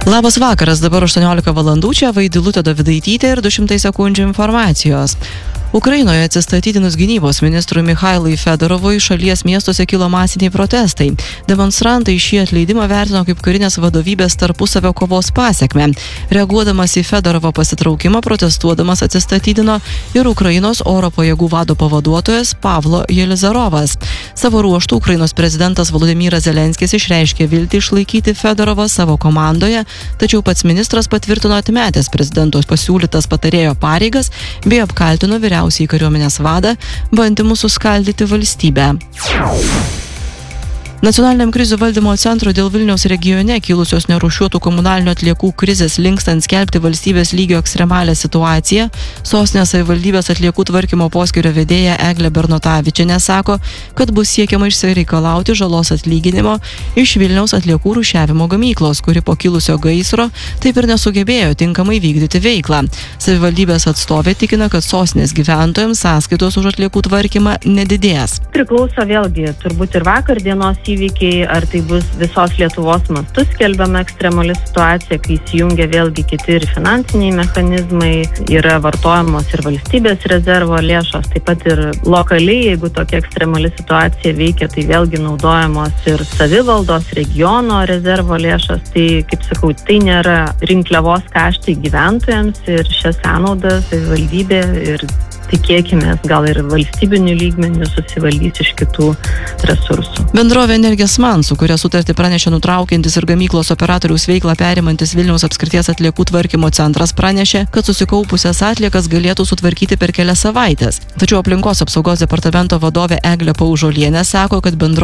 Labas vakaras, dabar 18 valandų, čia Vaidilutė Dovydaitytė ir 200 sekundžių informacijos. Ukrainoje atsistatydinus gynybos ministrui Michailui Fedorovui šalies miestuose kilo masiniai protestai. Demonstrantai šį atleidimą vertino kaip karinės vadovybės tarpusavio kovos pasekmę. Reaguodamas į Fedorovo pasitraukimą, protestuodamas atsistatydino ir Ukrainos oro pajėgų vado pavaduotojas Pavlo Jelizarovas. Savo ruožtų Ukrainos prezidentas Volodymyras Zelenskis išreiškė viltį išlaikyti Fedorovą savo komandoje, tačiau pats ministras patvirtino atmetęs prezidento pasiūlytas patarėjo pareigas bei apkaltino vyriausiąjį kariuomenės vadą bandymu suskaldyti valstybę. Nacionaliniam krizių valdymo centro dėl Vilniaus regione kilusios nerūšiuotų komunalinių atliekų krizės linkstant skelbti valstybės lygio ekstremalią situaciją, sostinės savivaldybės atliekų tvarkymo poskyrio vedėja Eglė Bernotavičienė sako, kad bus siekiama išsireikalauti žalos atlyginimo iš Vilniaus atliekų rūšiavimo gamyklos, kuri po kilusio gaisro taip ir nesugebėjo tinkamai vykdyti veiklą. Savivaldybės atstovė tikina, kad sostinės gyventojams sąskaitos už atliekų tvarkymą nedidės. Priklauso vėlgi turbūt ir vakar dienos įvykiai, ar tai bus visos Lietuvos mastu skelbiama ekstremali situacija, kai įsijungia vėlgi kiti ir finansiniai mechanizmai, yra vartojamos ir valstybės rezervo lėšos, taip pat ir lokaliai, jeigu tokia ekstremali situacija veikia, tai vėlgi naudojamos ir savivaldos, regiono rezervo lėšos, tai kaip sakau, tai nėra rinkliavos kaštai gyventojams ir šią sąnaudą savivaldybė ir tikėkime, gal ir valstybinių lygmenių susivaldys iš kitų resursų. Bendrovė Energijos Man, su kuria sutartį pranešė nutraukiantis ir gamyklos operatoriaus veiklą perimantis Vilniaus apskrities atliekų tvarkymo centras, pranešė, kad susikaupusias atliekas galėtų sutvarkyti per kelias savaites. Tačiau aplinkos apsaugos departamento vadovė Eglė Paužuolienė sako, kad bendrovė